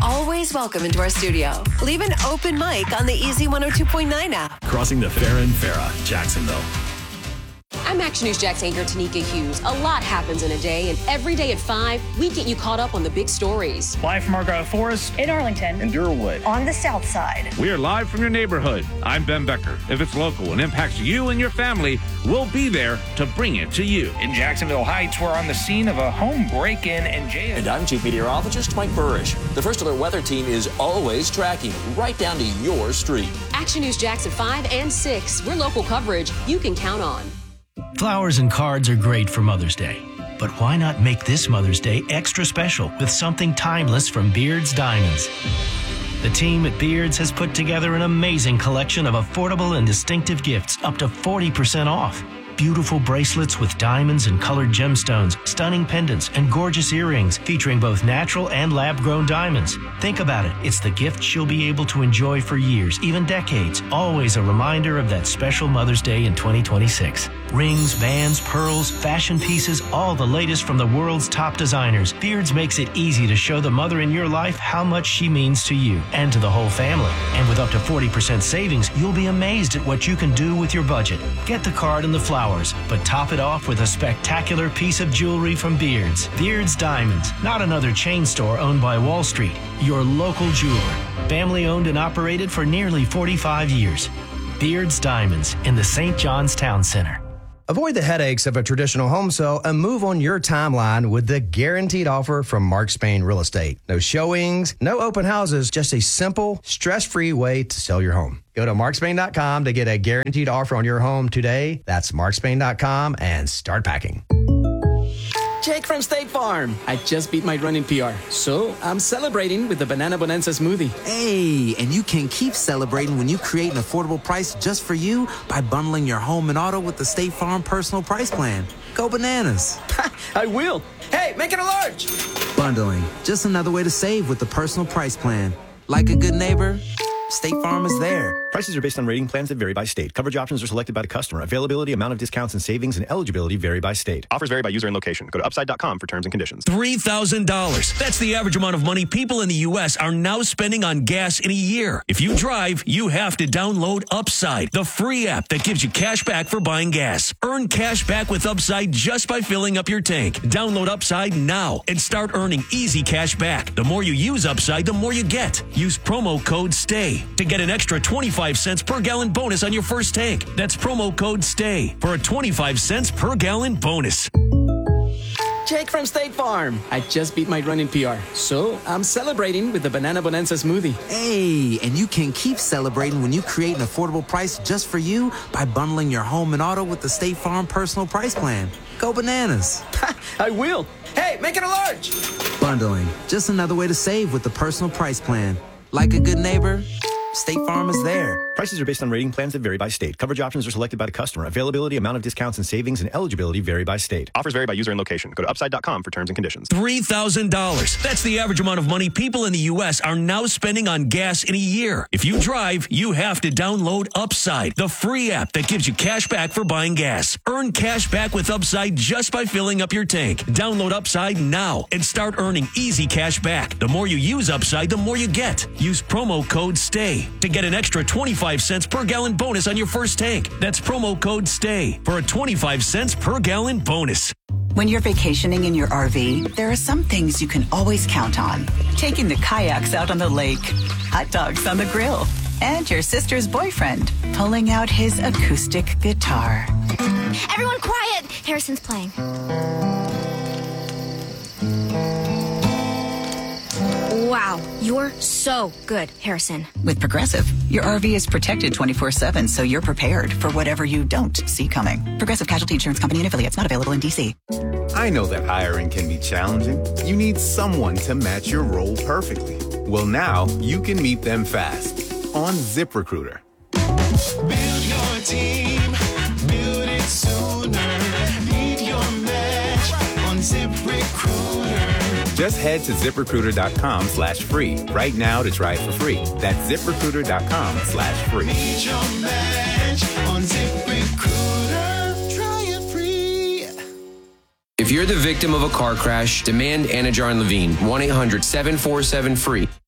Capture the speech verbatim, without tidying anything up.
always welcome into our studio. Leave an open mic on the Easy one oh two point nine app. Crossing the Farron Farah, Jacksonville. I'm Action News Jack's anchor, Tanika Hughes. A lot happens in a day, and every day at five, we get you caught up on the big stories. Live from Argyle Forest, in Arlington, in Durwood, on the south side. We are live from your neighborhood. I'm Ben Becker. If it's local and impacts you and your family, we'll be there to bring it to you. In Jacksonville Heights, we're on the scene of a home break-in and jail. And I'm Chief Meteorologist Mike Burrish. The First Alert Weather Team is always tracking right down to your street. Action News Jack's at five and six. We're local coverage you can count on. Flowers and cards are great for Mother's Day, but why not make this Mother's Day extra special with something timeless from Beard's Diamonds? The team at Beard's has put together an amazing collection of affordable and distinctive gifts up to forty percent off. Beautiful bracelets with diamonds and colored gemstones, stunning pendants, and gorgeous earrings featuring both natural and lab-grown diamonds. Think about it. It's the gift she'll be able to enjoy for years, even decades. Always a reminder of that special Mother's Day in twenty twenty-six. Rings, bands, pearls, fashion pieces, all the latest from the world's top designers. Beard's makes it easy to show the mother in your life how much she means to you and to the whole family. And with up to forty percent savings, you'll be amazed at what you can do with your budget. Get the card and the flowers, but top it off with a spectacular piece of jewelry from Beard's. Beard's Diamonds, not another chain store owned by Wall Street. Your local jeweler. Family owned and operated for nearly forty-five years. Beard's Diamonds in the Saint John's Town Center. Avoid the headaches of a traditional home sale and move on your timeline with the guaranteed offer from Mark Spain Real Estate. No showings, no open houses, just a simple, stress-free way to sell your home. Go to mark spain dot com to get a guaranteed offer on your home today. That's mark spain dot com and start packing. Jake from State Farm. I just beat my running P R, so I'm celebrating with the Banana Bonanza smoothie. Hey, and you can keep celebrating when you create an affordable price just for you by bundling your home and auto with the State Farm Personal Price Plan. Go bananas. I will. Hey, make it a large. Bundling, just another way to save with the Personal Price Plan. Like a good neighbor, State Farm is there. Prices are based on rating plans that vary by state. Coverage options are selected by the customer. Availability, amount of discounts and savings, and eligibility vary by state. Offers vary by user and location. Go to upside dot com for terms and conditions. three thousand dollars. That's the average amount of money people in the U S are now spending on gas in a year. If you drive, you have to download Upside, the free app that gives you cash back for buying gas. Earn cash back with Upside just by filling up your tank. Download Upside now and start earning easy cash back. The more you use Upside, the more you get. Use promo code STAY to get an extra twenty-five cents per gallon bonus on your first tank. That's promo code STAY for a twenty-five cents per gallon bonus. Jake from State Farm. I just beat my running P R, so I'm celebrating with the Banana Bonanza smoothie. Hey, and you can keep celebrating when you create an affordable price just for you by bundling your home and auto with the State Farm Personal Price Plan. Go bananas. I will. Hey, make it a large. Bundling, just another way to save with the Personal Price Plan. Like a good neighbor, State Farm is there. Prices are based on rating plans that vary by state. Coverage options are selected by the customer. Availability, amount of discounts and savings, and eligibility vary by state. Offers vary by user and location. Go to upside dot com for terms and conditions. three thousand dollars. That's the average amount of money people in the U S are now spending on gas in a year. If you drive, you have to download Upside, the free app that gives you cash back for buying gas. Earn cash back with Upside just by filling up your tank. Download Upside now and start earning easy cash back. The more you use Upside, the more you get. Use promo code STAY to get an extra twenty-five cents per gallon bonus on your first tank. That's promo code STAY for a twenty-five cents per gallon bonus. When you're vacationing in your R V, there are some things you can always count on. Taking the kayaks out on the lake, hot dogs on the grill, and your sister's boyfriend pulling out his acoustic guitar. Everyone quiet! Harrison's playing. Wow, you're so good, Harrison. With Progressive, your R V is protected twenty-four seven, so you're prepared for whatever you don't see coming. Progressive Casualty Insurance Company and affiliates, not available in D C. I know that hiring can be challenging. You need someone to match your role perfectly. Well, now you can meet them fast on ZipRecruiter. Build your team, build it sooner. Meet your match on ZipRecruiter. Just head to ZipRecruiter.com slash free right now to try it for free. That's ZipRecruiter.com slash free. Meet your match on ZipRecruiter. Try it free. If you're the victim of a car crash, demand Anajar and Levine. one eight hundred seven four seven free.